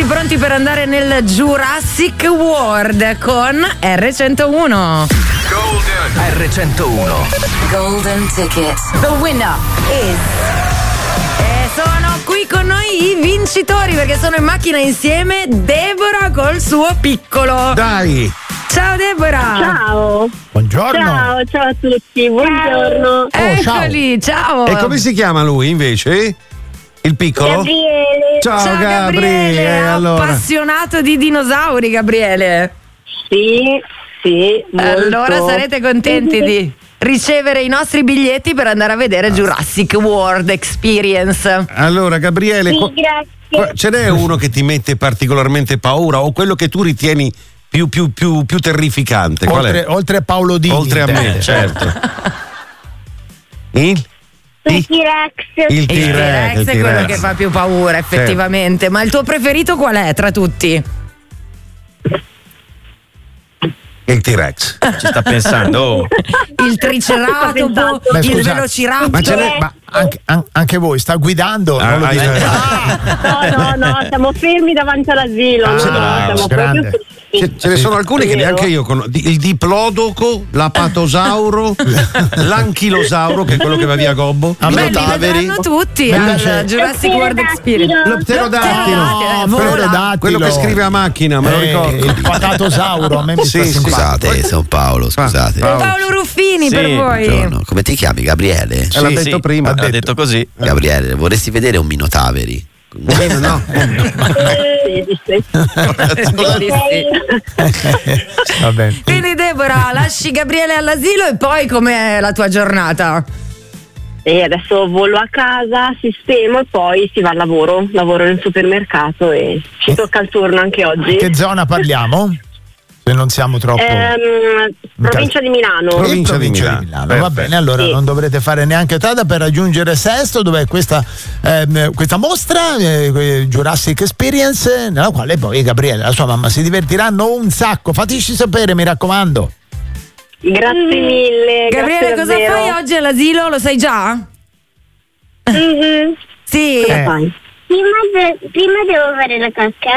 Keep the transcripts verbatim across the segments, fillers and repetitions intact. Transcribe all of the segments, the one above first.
pronti per andare nel Jurassic World con erre centouno. Golden erre centouno Golden ticket. The winner is... E sono qui con noi i vincitori perché sono in macchina insieme Deborah col suo piccolo. Dai! Ciao Deborah! Ciao! Buongiorno! Ciao, ciao a tutti, buongiorno! Oh, Eccoli, ciao! E come si chiama lui invece? Il piccolo? Gabriele! Ciao, Ciao Gabri! Gabriele, Eh, allora. appassionato di dinosauri, Gabriele. Sì, sì, molto. Allora sarete contenti di ricevere i nostri biglietti per andare a vedere Jurassic World Experience. Allora, Gabriele, Sì, qua- grazie. qua- ce n'è uno che ti mette particolarmente paura o quello che tu ritieni più, più, più, più terrificante? Qual Oltre, è? oltre a Paolo Dini. Oltre a me, intende. certo. Il? Il T-Rex. Il Il T-Rex, T-Rex il è quello T-Rex. che fa più paura, effettivamente. Ma il tuo preferito qual è tra tutti? Il T-Rex. ci sta pensando. Il triceratopo, Beh, il scusate, velociraptor. Ma ce n'è- Ma anche, an- anche voi sta guidando? Ah, non lo ah, dite. eh. No, no, no, siamo fermi davanti all'asilo. Ah, no, siamo grande. proprio Ce, ce ne sono alcuni che neanche io conosco. Il diplodoco, l'apatosauro, l'anchilosauro, che è quello che va via Gobbo. A me Beh, li Taveri. vedranno tutti Mi al piace- Jurassic World Experience. L'opterodattilo. No, No, vola. pterodattilo. Quello che scrive a macchina, me lo Eh, ricordo. il patatosauro, a me mi Sì, sta sì. simpatico. Scusate, sono Paolo, scusate. Paolo. Paolo Ruffini Sì, per voi. Buongiorno. Come ti chiami, Gabriele? Eh, l'ha detto prima. Ha Ha detto, detto. così. Gabriele, vorresti vedere un Minotaveri? Eh, no. Sì, sì, sì. Va bene. Quindi Deborah, lasci Gabriele all'asilo e poi com'è la tua giornata? E adesso volo a casa, sistemo e poi si va al lavoro. Lavoro nel supermercato e ci tocca il turno anche oggi. Che zona parliamo? Se non siamo troppo. Ehm, provincia di Milano. Provincia di Provincia Milano. Va Perfetto. bene, allora Sì. non dovrete fare neanche strada per raggiungere Sesto, dove è questa, ehm, questa mostra, eh, Jurassic Experience, nella quale poi Gabriele e la sua mamma si divertiranno un sacco. Fateci sapere, mi raccomando. Grazie mille. Gabriele, grazie cosa davvero. fai oggi all'asilo? Lo sai già? Mhm. Sì. Eh. Fai. Prima, de- prima devo fare la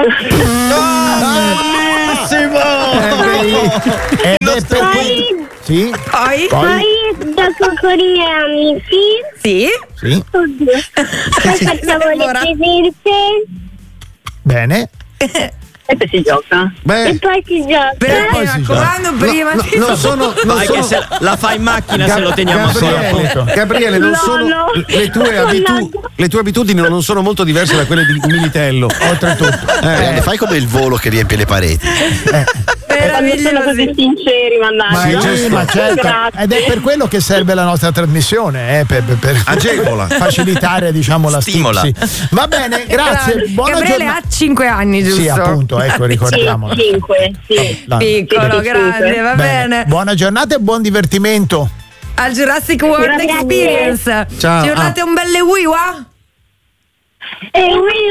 cacca. Ed è per Poi, Sì? Poi? Poi? poi gioco con i miei amici. Sì. Sì? Oddio. Poi facciamo le Ora. presenze Bene. E poi si gioca. e Beh, poi si gioca. Però poi mi si raccomando, no, prima no, di non sono, non Vai sono che se la fa in macchina se lo teniamo Gabriele, sotto. Gabriele, non No, sono no. le tue, No, abitu- no. le tue abitudini non sono molto diverse da quelle di Militello. Oltretutto. Eh, fai come il volo che riempie le pareti. Quando sono così meravigliosi. sinceri, Ma, mannaggia. sì, ma certo. Grazie. Ed è per quello che serve la nostra trasmissione, eh, per, per- per Agevola. facilitare, diciamo, la Stimola. stipsi. Va bene, grazie. Buona Gabriele giornata. ha cinque anni, giusto? Sì, appunto, ecco, ricordiamolo. Sì, cinque, sì. La- Piccolo, Sì, grande, va bene. Buona giornata e buon divertimento. Al Jurassic World Grazie. Experience. Ciao. Ci urlate un belle wiwa? E ui